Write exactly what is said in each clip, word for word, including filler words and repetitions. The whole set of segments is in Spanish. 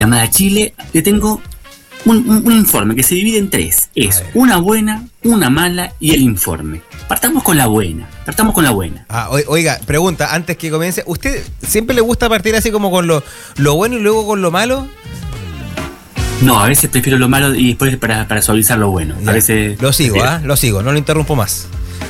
llamada Chile, le tengo un, un, un informe que se divide en tres. Es una buena, una mala y el informe. Partamos con la buena. Partamos con la buena. Ah, oiga, pregunta, antes que comience, ¿usted siempre le gusta partir así como con lo, lo bueno y luego con lo malo? No, a veces prefiero lo malo y después para, para suavizar lo bueno. A veces lo sigo, ¿ah? ¿eh? Lo sigo, no lo interrumpo más.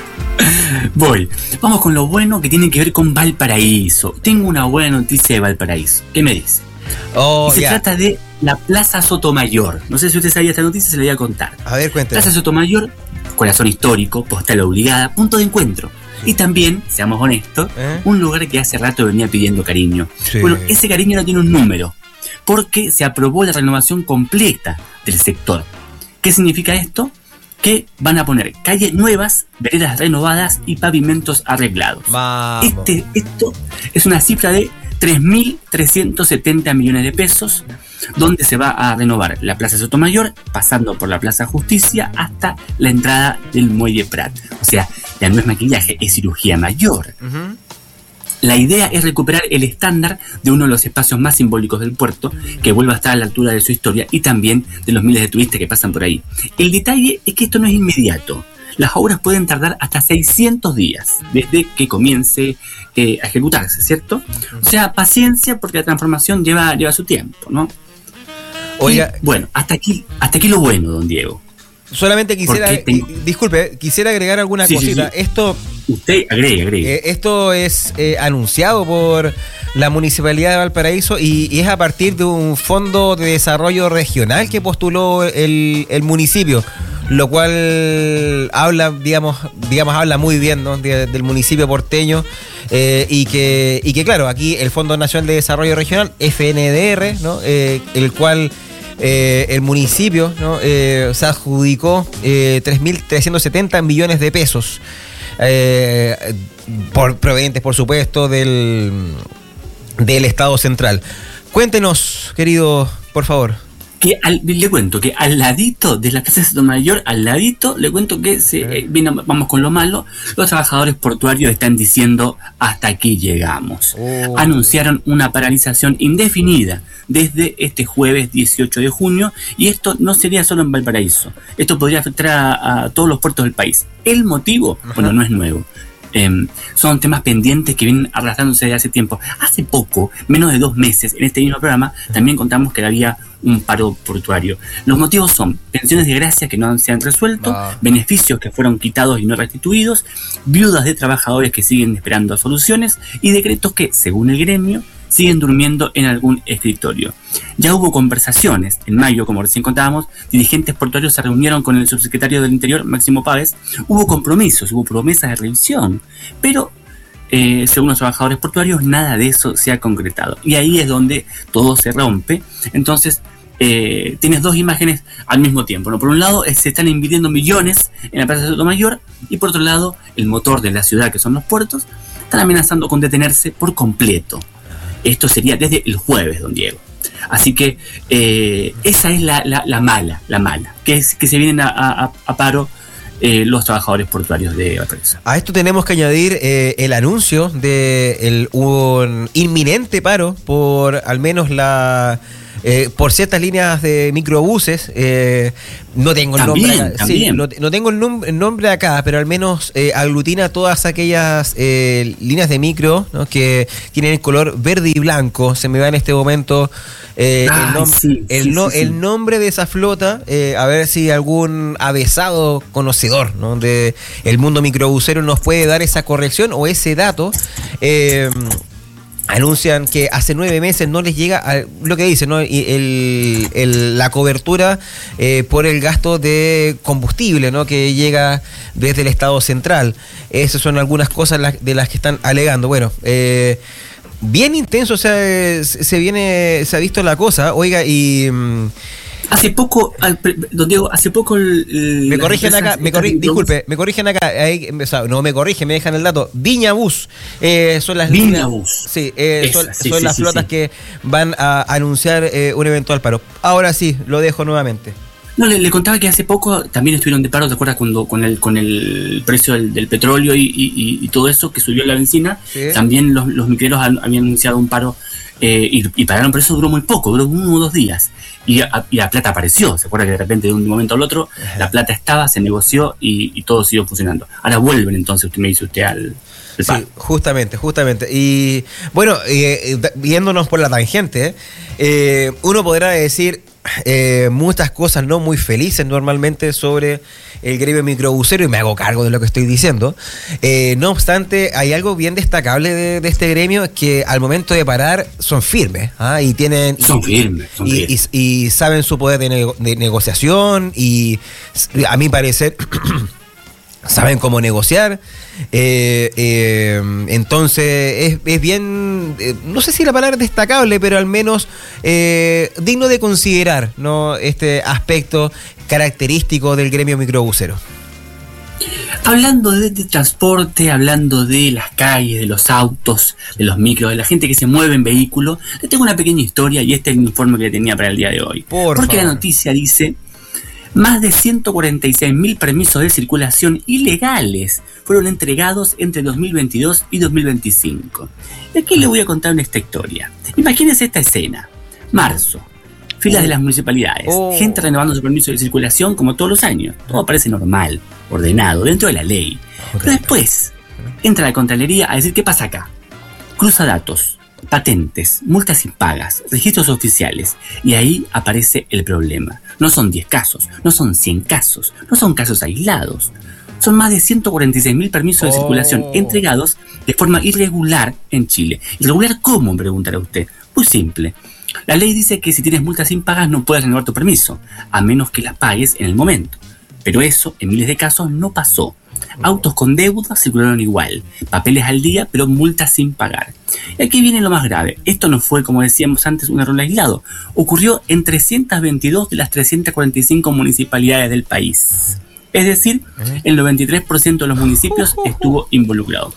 Voy. Vamos con lo bueno que tiene que ver con Valparaíso. Tengo una buena noticia de Valparaíso. ¿Qué me dice? Oh, y se yeah. trata de la Plaza Sotomayor. No sé si usted sabía esta noticia, se la voy a contar. A ver, cuéntame. Plaza Sotomayor, corazón histórico, postal obligada, punto de encuentro. Y también, seamos honestos, ¿Eh? un lugar que hace rato venía pidiendo cariño. Sí. Bueno, ese cariño ahora tiene un número, porque se aprobó la renovación completa del sector. ¿Qué significa esto? Que van a poner calles nuevas, veredas renovadas y pavimentos arreglados. Vamos. Este, esto es una cifra de tres mil trescientos setenta millones de pesos, donde se va a renovar la Plaza Sotomayor, pasando por la Plaza Justicia hasta la entrada del Muelle Prat. O sea, ya no es maquillaje, es cirugía mayor. Uh-huh. La idea es recuperar el estándar de uno de los espacios más simbólicos del puerto, que vuelva a estar a la altura de su historia y también de los miles de turistas que pasan por ahí. El detalle es que esto no es inmediato. Las obras pueden tardar hasta seiscientos días desde que comience eh, a ejecutarse, ¿cierto? O sea, paciencia porque la transformación lleva, lleva su tiempo, ¿no? Oiga, y, bueno, hasta aquí, hasta aquí lo bueno, don Diego. Solamente quisiera, tengo... disculpe, quisiera agregar alguna sí, cosita. Sí, sí. Esto, usted agregue, agregue. Eh, esto es eh, anunciado por la Municipalidad de Valparaíso y, y es a partir de un fondo de desarrollo regional que postuló el, el municipio, lo cual habla, digamos, digamos habla muy bien, ¿no? de, del municipio porteño eh, y que y que claro, aquí el Fondo Nacional de Desarrollo Regional, F N D R, ¿no? eh, el cual Eh, el municipio, ¿no? eh, se adjudicó eh, tres mil trescientos setenta millones de pesos, eh, por, provenientes, por supuesto, del, del Estado Central. Cuéntenos, querido, por favor. Que al, le cuento que al ladito de la Plaza Sotomayor, al ladito, le cuento que se, eh, viene, vamos con lo malo, los trabajadores portuarios están diciendo hasta aquí llegamos. Oh. Anunciaron una paralización indefinida desde este jueves dieciocho de junio y esto no sería solo en Valparaíso, esto podría afectar a, a todos los puertos del país. El motivo, Ajá. bueno, no es nuevo. Eh, son temas pendientes que vienen arrastrándose desde hace tiempo. Hace poco, menos de dos meses, en este mismo programa, también contamos que había un paro portuario. Los motivos son pensiones de gracia que no se han resuelto, ah. beneficios que fueron quitados y no restituidos, viudas de trabajadores que siguen esperando soluciones y decretos que, según el gremio, siguen durmiendo en algún escritorio. Ya hubo conversaciones. En mayo, como recién contábamos, dirigentes portuarios se reunieron con el subsecretario del Interior, Máximo Páez. Hubo compromisos, hubo promesas de revisión, pero eh, según los trabajadores portuarios, nada de eso se ha concretado. Y ahí es donde todo se rompe. Entonces, eh, tienes dos imágenes al mismo tiempo, ¿no? Por un lado, eh, se están invirtiendo millones en la Plaza de Sotomayor, y por otro lado, el motor de la ciudad, que son los puertos, están amenazando con detenerse por completo. Esto sería desde el jueves, don Diego. Así que eh, esa es la, la, la mala, la mala, que es que se vienen a, a, a paro eh, los trabajadores portuarios de Valparaíso. A esto tenemos que añadir eh, el anuncio de el, un inminente paro por al menos la... Eh, por ciertas líneas de microbuses, eh, no tengo el también, nombre acá, sí, no, no tengo el, num- el nombre acá, pero al menos eh, aglutina todas aquellas eh, líneas de micro, ¿no? que tienen el color verde y blanco. Se me va en este momento eh, Ay, el, nom- sí, el, sí, no- sí, sí. el nombre de esa flota, eh, a ver si algún avesado conocedor, ¿no? de el mundo microbusero nos puede dar esa corrección o ese dato. Eh, Anuncian que hace nueve meses no les llega a lo que dicen, ¿no? Y el, el, la cobertura eh, por el gasto de combustible, ¿no? que llega desde el Estado Central. Esas son algunas cosas de las que están alegando. Bueno, eh, bien intenso, o sea, se viene, se ha visto la cosa. Oiga, y... Hace poco, don Diego, hace poco el, el, me corrigen acá, me corri- disculpe, me corrigen acá, ahí, o sea, no me corrigen, me dejan el dato. Viña Bus, eh, son las Viña líneas, Bus. Sí, eh, Esa, son, sí, son sí, las sí, flotas sí. que van a anunciar eh, un eventual paro. Ahora sí, lo dejo nuevamente. No, le, le contaba que hace poco también estuvieron de paro, ¿te acuerdas? Cuando con el con el precio del, del petróleo y, y, y todo eso, que subió la benzina, ¿Sí? También los, los micreros han, habían anunciado un paro eh, y, y pagaron, pero eso duró muy poco, duró uno o dos días. Y, a, y la plata apareció, ¿se acuerda que de repente de un momento al otro la plata estaba, se negoció y, y todo siguió funcionando? Ahora vuelven entonces, usted me dice usted al... Sí, justamente, justamente. Y bueno, eh, viéndonos por la tangente, eh, uno podrá decir eh, muchas cosas no muy felices normalmente sobre el gremio microbusero, y me hago cargo de lo que estoy diciendo. Eh, no obstante, hay algo bien destacable de, de este gremio, es que al momento de parar son firmes, ¿ah? y tienen son y, firmes, son y, firmes. Y, y saben su poder de, nego- de negociación, y a mi parecer saben cómo negociar. Eh, eh, entonces es, es bien, eh, no sé si la palabra es destacable, pero al menos eh, digno de considerar, ¿no?, este aspecto característico del gremio microbusero. Hablando de, de transporte, hablando de las calles, de los autos, de los micros, de la gente que se mueve en vehículos, le tengo una pequeña historia y este es el informe que le tenía para el día de hoy. Por Porque favor. La noticia dice: más de ciento cuarenta y seis mil permisos de circulación ilegales fueron entregados entre dos mil veintidós y dos mil veinticinco. Y aquí le voy a contar esta historia. Imagínense esta escena. Marzo. Filas de las municipalidades. Oh. Gente renovando su permiso de circulación como todos los años. Todo parece normal, ordenado, dentro de la ley. Pero después entra la Contraloría a decir: ¿qué pasa acá? Cruza datos, patentes, multas impagas, registros oficiales. Y ahí aparece el problema. No son diez casos, no son cien casos, no son casos aislados. Son más de ciento cuarenta y seis mil permisos de Oh. circulación entregados de forma irregular en Chile. ¿Irregular cómo?, me preguntará usted. Muy simple. La ley dice que si tienes multas impagas no puedes renovar tu permiso, a menos que las pagues en el momento. Pero eso, en miles de casos, no pasó. Autos con deuda circularon igual, papeles al día, pero multas sin pagar. Y aquí viene lo más grave. Esto no fue, como decíamos antes, un error aislado. Ocurrió en trescientas veintidós de las trescientas cuarenta y cinco municipalidades del país. Es decir, el noventa y tres por ciento de los municipios estuvo involucrado.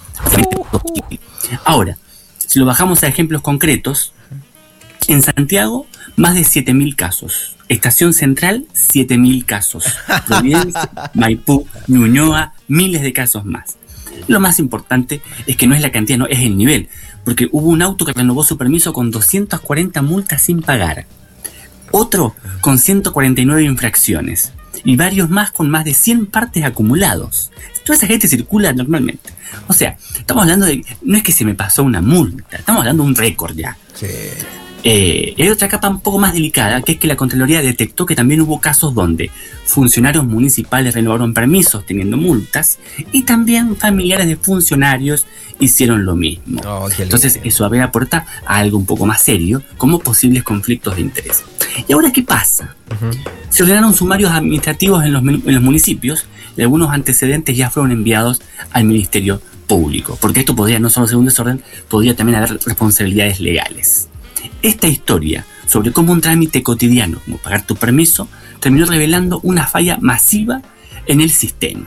Ahora, si lo bajamos a ejemplos concretos, en Santiago, más de siete mil casos. Estación Central, siete mil casos. Providencia, Maipú, Ñuñoa, miles de casos más. Lo más importante es que no es la cantidad, no, es el nivel. Porque hubo un auto que renovó su permiso con doscientas cuarenta multas sin pagar. Otro con ciento cuarenta y nueve infracciones. Y varios más con más de cien partes acumulados. Toda esa gente circula normalmente. O sea, estamos hablando de... No es que se me pasó una multa, estamos hablando de un récord ya. Sí. Eh, hay otra capa un poco más delicada, que es que la Contraloría detectó que también hubo casos donde funcionarios municipales renovaron permisos teniendo multas y también familiares de funcionarios hicieron lo mismo. Oh, Entonces eso a ver aporta a algo un poco más serio, como posibles conflictos de interés. ¿Y ahora qué pasa? Uh-huh. Se ordenaron sumarios administrativos en los, en los municipios y algunos antecedentes ya fueron enviados al Ministerio Público, porque esto podría no solo ser un desorden, podría también haber responsabilidades legales. Esta historia sobre cómo un trámite cotidiano, como pagar tu permiso, terminó revelando una falla masiva en el sistema.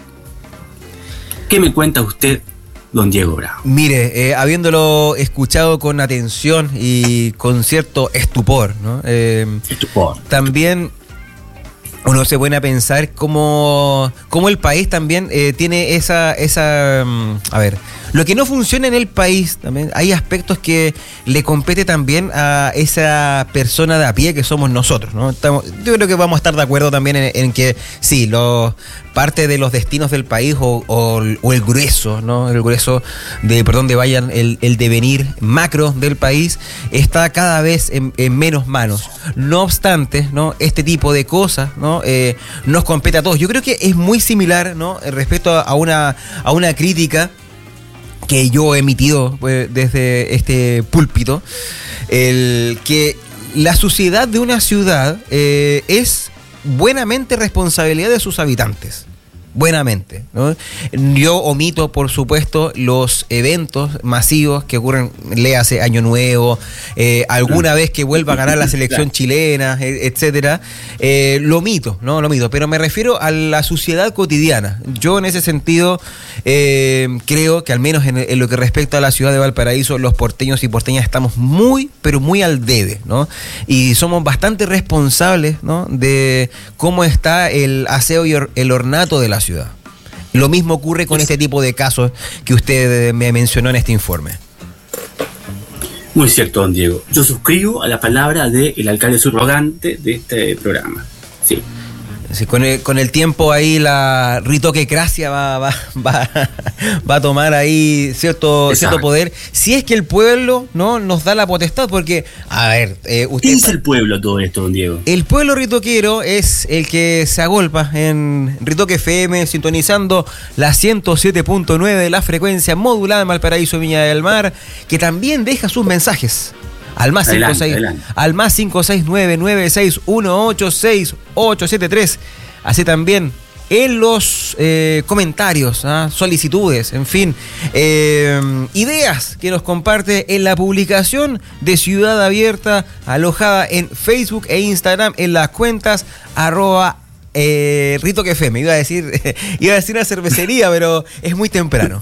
¿Qué me cuenta usted, don Diego Bravo? Mire, eh, habiéndolo escuchado con atención y con cierto estupor, ¿no? Eh, estupor. También uno se pone a pensar cómo, cómo el país también eh, tiene esa, esa, um, a ver, lo que no funciona en el país, también hay aspectos que le compete también a esa persona de a pie que somos nosotros, ¿no? Estamos, yo creo que vamos a estar de acuerdo también en, en que sí, los, parte de los destinos del país o, o, o el grueso, ¿no? El grueso de por donde vayan el, el devenir macro del país está cada vez en, en menos manos. No obstante, ¿no? Este tipo de cosas, ¿no? Eh, nos compete a todos. Yo creo que es muy similar, ¿no? Respecto a una, a una crítica que yo he emitido pues, desde este púlpito, el que la suciedad de una ciudad eh, es buenamente responsabilidad de sus habitantes. Buenamente, ¿no? Yo omito, por supuesto, los eventos masivos que ocurren, léase Año Nuevo, eh, alguna vez que vuelva a ganar la selección chilena, etcétera. Eh, lo omito, ¿no? Lo omito, pero me refiero a la suciedad cotidiana. Yo, en ese sentido, eh, creo que al menos en, en lo que respecta a la ciudad de Valparaíso, los porteños y porteñas estamos muy, pero muy al debe, ¿no? Y somos bastante responsables, ¿no? De cómo está el aseo y or, el ornato de la ciudad. Lo mismo ocurre con este tipo de casos que usted me mencionó en este informe. Muy cierto, don Diego. Yo suscribo a la palabra del alcalde subrogante de este programa. Sí. Sí, con el, con el tiempo ahí la ritocracia va, va, va, va a tomar ahí cierto, cierto poder. Si es que el pueblo no nos da la potestad, porque, a ver, eh, usted... ¿Qué es el pueblo todo esto, don Diego? El pueblo ritoquero es el que se agolpa en Ritoque F M, sintonizando la ciento siete punto nueve de la frecuencia modulada en Valparaíso, Viña del Mar, que también deja sus mensajes. Al más, adelante, cinco seis, al más cinco seis nueve nueve seis uno ocho seis ocho siete tres. Así también en los eh, comentarios, ¿ah? solicitudes, en fin, eh, ideas que nos comparte en la publicación de Ciudad Abierta, alojada en Facebook e Instagram en las cuentas arroba eh, Ritoque F M. Iba a decir, iba a decir una cervecería, pero es muy temprano.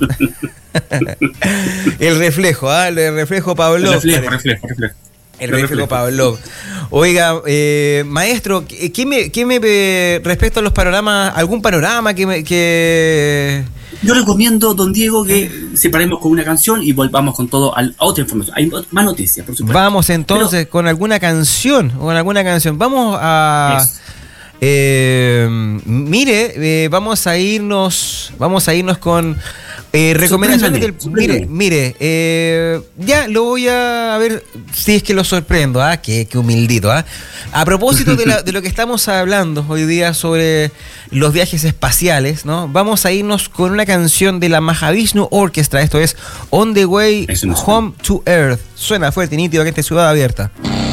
El reflejo, ¿ah? El reflejo Pavlov. El reflejo, reflejo, reflejo. El reflejo Pavlov. Oiga, eh, maestro, ¿qué me, qué me respecto a los panoramas, algún panorama que, me, que... Yo recomiendo, don Diego, que separemos con una canción y volvamos con todo a otra información. Hay más noticias, por supuesto. Vamos entonces Pero, con alguna canción, con alguna canción. Vamos a... Es. Eh, mire, eh, vamos a irnos, vamos a irnos con eh, recomendaciones del, mire, mire, eh, ya lo voy a, a ver si es que lo sorprendo, ah, qué, qué humildito, ah. A propósito de, la, de lo que estamos hablando hoy día sobre los viajes espaciales, ¿no? Vamos a irnos con una canción de la Mahavishnu Orchestra, esto es On the Way Home to Earth. Suena fuerte y nítido que esta Ciudad Abierta.